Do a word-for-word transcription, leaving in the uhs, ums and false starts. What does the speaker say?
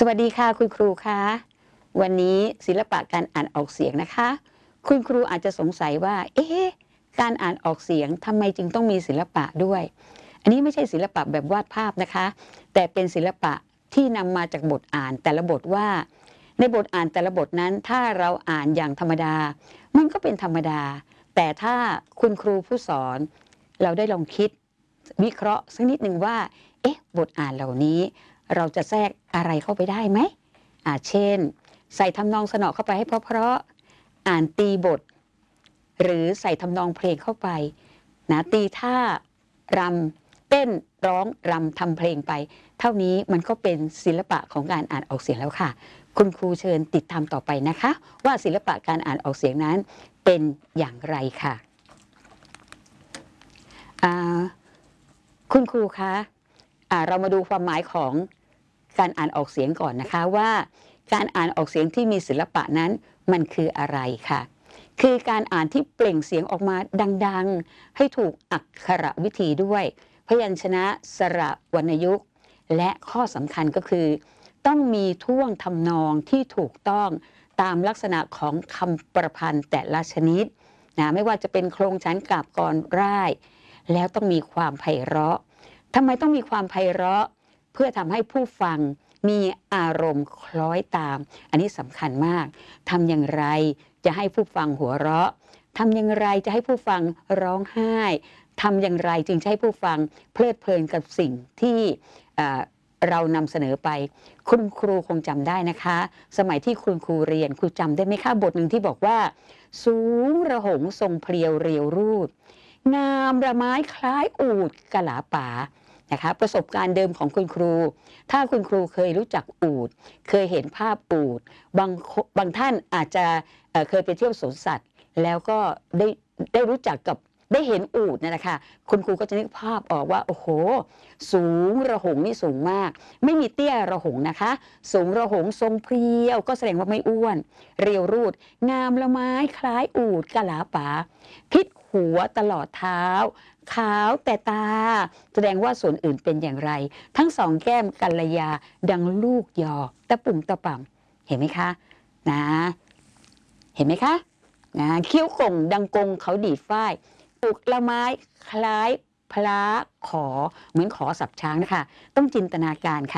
สวัสดีค่ะคุณครูคะวันนี้ศิลปะการอ่านออกเสียงนะคะคุณครูอาจจะสงสัยว่าเอ๊ะการอ่านออกเสียงทำไมจึงต้องมีศิลปะด้วยอันนี้ไม่ใช่ศิลปะแบบวาดภาพนะคะแต่เป็นศิลปะที่นำมาจากบทอ่านแต่ละบทว่าในบทอ่านแต่ละบทนั้นถ้าเราอ่านอย่างธรรมดามันก็เป็นธรรมดาแต่ถ้าคุณครูผู้สอนเราได้ลองคิดวิเคราะห์สักนิดหนึ่งว่าเอ๊ะบทอ่านเหล่านี้เราจะแทรกอะไรเข้าไปได้ไหมอ่าเช่นใส่ทำนองสนอเข้าไปให้เพราะๆอ่านตีบทหรือใส่ทำนองเพลงเข้าไปนะตีท่ารำเต้นร้องรำทำเพลงไปเท่านี้มันก็เป็นศิลปะของการอ่านออกเสียงแล้วค่ะคุณครูเชิญติดตามต่อไปนะคะว่าศิลปะการอ่านออกเสียงนั้นเป็นอย่างไรค่ะคุณครูคะเรามาดูความหมายของการอ่านออกเสียงก่อนนะคะว่าการอ่านออกเสียงที่มีศิลปะนั้นมันคืออะไรค่ะคือการอ่านที่เปล่งเสียงออกมาดังๆให้ถูกอักขระวิธีด้วยพยัญชนะสระวรรณยุกต์และข้อสำคัญก็คือต้องมีท่วงทำนองที่ถูกต้องตามลักษณะของคำประพันธ์แต่ละชนิดนะไม่ว่าจะเป็นโครงชั้นกาบกรร่ายแล้วต้องมีความไพเราะทำไมต้องมีความไพเราะเพื่อทำให้ผู้ฟังมีอารมณ์คล้อยตามอันนี้สำคัญมากทำอย่างไรจะให้ผู้ฟังหัวเราะทำอย่างไรจะให้ผู้ฟังร้องไห้ทำอย่างไรจึงจะให้ผู้ฟังเพลิดเพลินกับสิ่งที่เรานำเสนอไปคุณครูคงจำได้นะคะสมัยที่คุณครูเรียนครูจำได้ไหมคะบทหนึ่งที่บอกว่าสูงระหงทรงเพลียวเรียวรูดงามระไม้คล้ายอูฐกะหลาป่านะคะประสบการณ์เดิมของคุณครูถ้าคุณครูเคยรู้จักอูฐเคยเห็นภาพอูฐบางบางท่านอาจจะ เ, เคยไปเที่ยวสวนสัตว์แล้วก็ได้ได้รู้จักกับได้เห็นอูฐนั่นแหละค่ะคุณครูก็จะนึกภาพออกว่าโอ้โหสูงระหงนี่สูงมากไม่มีเตี้ยระหงนะคะสูงระหงทรงเพรียวก็แสดงว่าไม่อ้วนเรียวรูดงามละไม้คล้ายอูฐกะหลาป่าพิษหัวตลอดเท้าขาวแต่ตาแสดงว่าส่วนอื่นเป็นอย่างไรทั้งสองแก้มกัลยาดังลูกยอตะปุ่มตะป่ำเห็นไหมคะนะเห็นไหมคะนะคิ้วก่งดังกงเขาดีดฝ้ายปลูกละไม้คล้ายพระขอเหมือนขอสับช้างนะคะต้องจินตนาการค่ะ